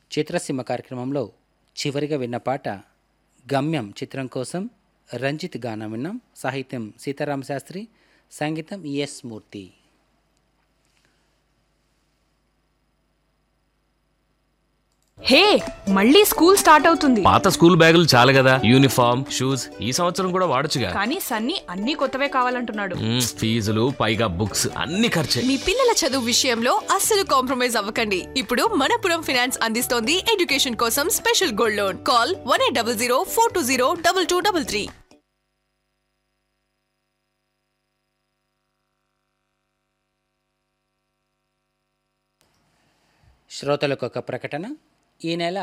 చిత్రసీమ కార్యక్రమంలో చివరిగా విన్న పాట గమ్యం చిత్రం కోసం రంజిత్ గానం విన్నాం. సాహిత్యం సీతారామ శాస్త్రి, సంగీతం ఎస్ మూర్తి. హే, మళ్ళీ స్కూల్ స్టార్ట్ అవుతుంది. పాత స్కూల్ బ్యాగులు చాలు కదా, యూనిఫామ్ షూస్ ఈ సంవత్సరం కూడా వాడొచ్చుగా. కానీ సన్నీ అన్ని కొత్తవే కావాలంటున్నాడు. ఫీజులు పైగా బుక్స్ అన్ని ఖర్చే. మీ పిల్లల చదువు విషయంలో అస్సలు కాంప్రమైజ్ అవ్వకండి. ఇప్పుడు మనపురం ఫైనాన్స్ అందిస్తోంది ఎడ్యుకేషన్ కోసం స్పెషల్ గోల్డ్ లోన్. కాల్ 1800 420 2233. శ్రోతలకు ఒక ప్రకటన. ఈ నెల